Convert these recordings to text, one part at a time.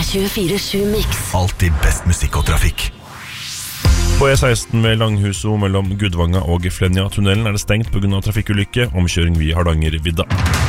24/7 Mix. Alltid best musikk og trafikk. På E16 ved Langhuso mellom Gudvanga og Flenja-tunnelen det stengt på grunn av trafikkulykke, omkjøring via Hardangervidda.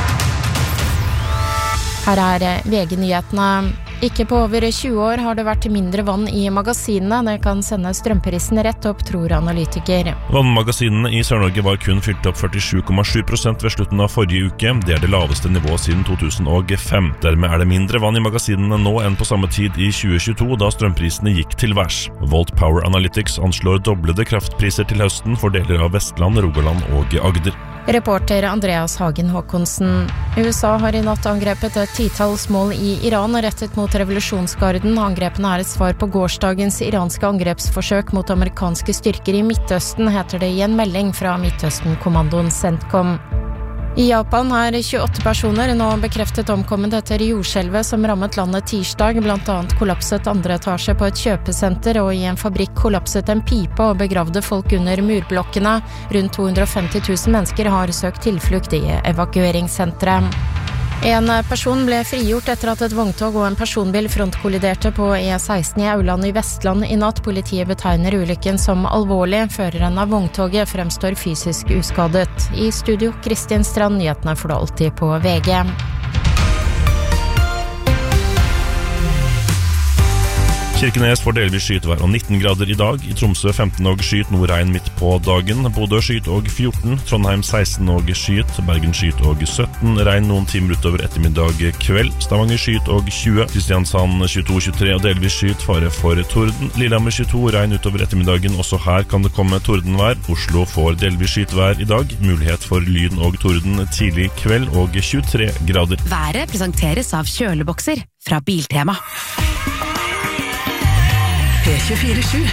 Her VG-nyhetene. Ikke på over 20 år har det vært mindre vann i magasinene. Det kan sende strømprisen rett opp, tror analytiker. Vannmagasinene i Sør-Norge var kun fylt opp 47,7% ved slutten av forrige uke. Det det laveste nivået siden 2005. Dermed det mindre vann i magasinene nå enn på samme tid i 2022, da strømprisene gikk til værs. Volt Power Analytics anslår doblede kraftpriser til høsten for deler av Vestland, Rogaland og Agder. Reporter Andreas Hagen Håkonsen. USA har i natt angrepet et titalls mål i Iran rettet mot revolusjonsgarden. Angrepene et svar på gårsdagens iranske angrepsforsøk mot amerikanske styrker i Midtøsten, heter det i en melding fra Midtøsten-kommandoen CENTCOM. I Japan 28 personer nå bekreftet omkommet etter jordskjelvet som rammet landet tirsdag. Blant annet kollapset andre etasje på et kjøpesenter, og i en fabrikk kollapset en pipe og begravde folk under murblokkene. Rundt 250 000 mennesker har søkt tilflukt i evakueringssenteret. En person ble frigjort etter at et vogntog og en personbil frontkolliderte på E16 i Auland i Vestland i natt. Politiet betegner ulykken som alvorlig. Føreren av vogntoget fremstår fysisk uskadet. I studio, Kristin Strand, nyhetene får du alltid på VG. Kirkenes får delvis skytevær og 19 grader i dag. I Tromsø 15 og skyt, Nordregn midt på dagen. Bodø skyt og 14, Trondheim 16 og skyt, Bergen skyt og 17, regn noen timer utover ettermiddag kveld. Stavanger skyt og 20, Kristiansand 22-23 og delvis skyt, fare for torden. Lillehammer 22, regn utover ettermiddagen, også her kan det komme tordenvær. Oslo får delvis skytevær i dag, mulighet for lyn og torden tidlig kveld og 23 grader. Været presenteres av kjølebokser fra Biltema. P24/7